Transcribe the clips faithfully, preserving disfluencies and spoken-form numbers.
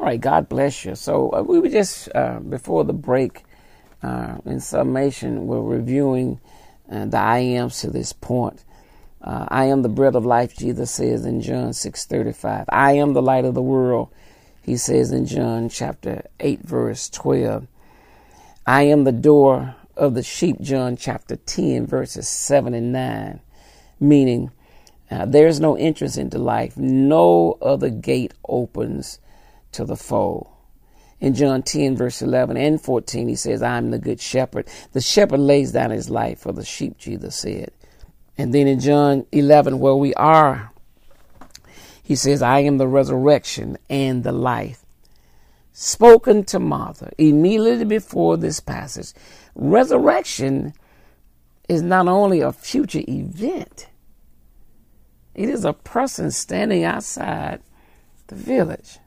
right, God bless you. So uh, we were just, uh, before the break, uh, in summation, we're reviewing uh, the I ams to this point. Uh, I am the bread of life, Jesus says in John six thirty-five. I am the light of the world, he says in John chapter eight, verse twelve. I am the door of the sheep, John chapter ten, verses seven and nine, meaning uh, there's no entrance into life. No other gate opens to the fold. In John ten, verse eleven and fourteen, he says, I am the good shepherd. The shepherd lays down his life for the sheep, Jesus said. And then in John eleven, where we are, he says, I am the resurrection and the life. Spoken to Martha immediately before this passage. Resurrection is not only a future event, it is a person standing outside the village.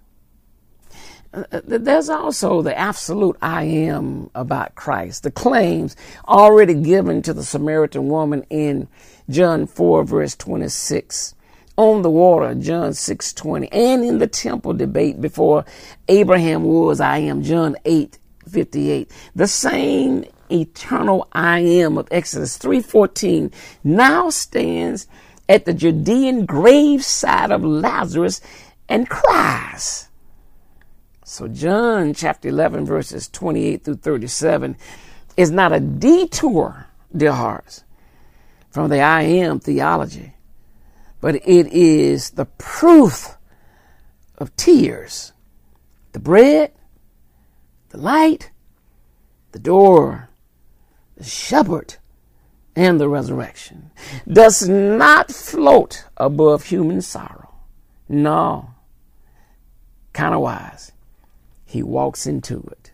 There's also the absolute I am about Christ, the claims already given to the Samaritan woman in John four, verse twenty-six, on the water, John six twenty, and in the temple debate before Abraham was I am, John eight fifty-eight. The same eternal I am of Exodus three fourteen now stands at the Judean graveside of Lazarus and cries. So John chapter eleven, verses twenty-eight through thirty-seven is not a detour, dear hearts, from the I am theology, but it is the proof of tears. The bread, the light, the door, the shepherd, and the resurrection does not float above human sorrow. No, kind of wise. He walks into it.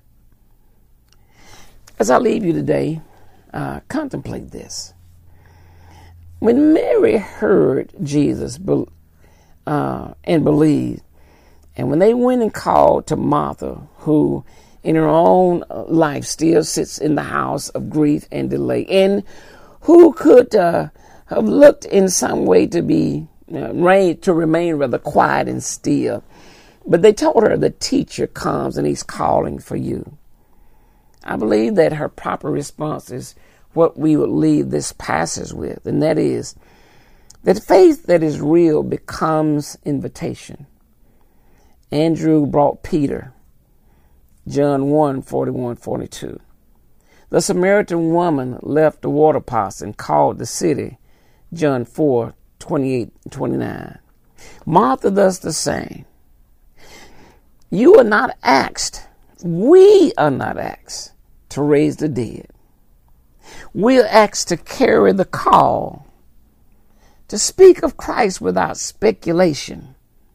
As I leave you today, uh, contemplate this. When Mary heard Jesus uh, and believed, and when they went and called to Martha, who in her own life still sits in the house of grief and delay, and who could uh, have looked in some way to be uh, rain, to remain rather quiet and still, but they told her the teacher comes and he's calling for you. I believe that her proper response is what we would leave this passage with, and that is that faith that is real becomes invitation. Andrew brought Peter, John one, forty-one, forty-two. The Samaritan woman left the water pots and called the city, John four, twenty-eight, twenty-nine. Martha does the same. You are not asked, we are not asked to raise the dead. We're asked to carry the call, to speak of Christ without speculation.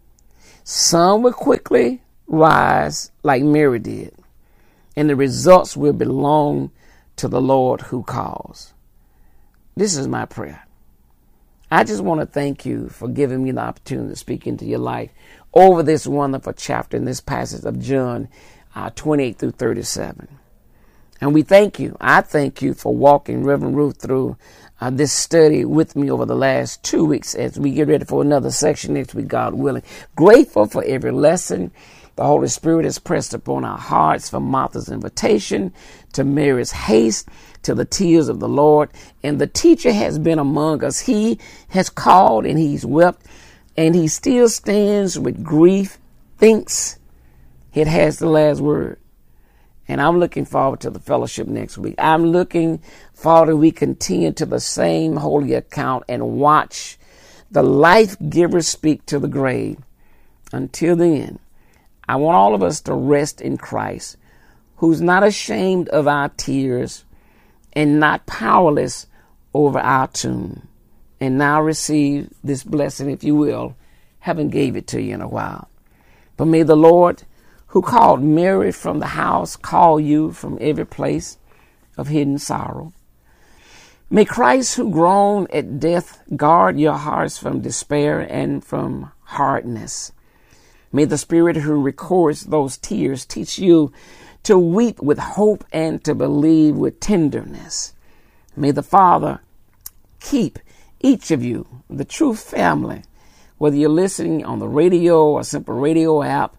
Some will quickly rise like Mary did, and the results will belong to the Lord who calls. This is my prayer. I just want to thank you for giving me the opportunity to speak into your life over this wonderful chapter in this passage of John uh, twenty-eight through thirty-seven. And we thank you. I thank you for walking Reverend Ruth through uh, this study with me over the last two weeks as we get ready for another section next week, God willing. Grateful for every lesson the Holy Spirit has pressed upon our hearts, from Martha's invitation to Mary's haste to the tears of the Lord. And the teacher has been among us. He has called and he's wept, and he still stands with grief, thinks it has the last word. And I'm looking forward to the fellowship next week. I'm looking forward to we continue to the same holy account and watch the life giver speak to the grave. Until then, I want all of us to rest in Christ, who's not ashamed of our tears and not powerless over our tomb. And now receive this blessing, if you will. Haven't gave it to you in a while. But may the Lord, who called Mary from the house, call you from every place of hidden sorrow. May Christ, who groaned at death, guard your hearts from despair and from hardness. May the Spirit who records those tears teach you to weep with hope and to believe with tenderness. May the Father keep each of you, the true family, whether you're listening on the radio or simple radio app,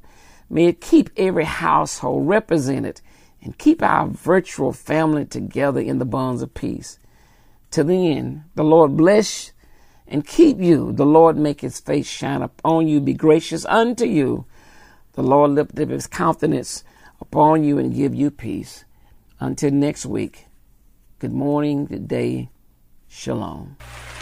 May it keep every household represented and keep our virtual family together in the bonds of peace. To the end, the Lord bless and keep you. The Lord make his face shine upon you, be gracious unto you. The Lord lift up his countenance upon you and give you peace. Until next week, good morning, good day, shalom.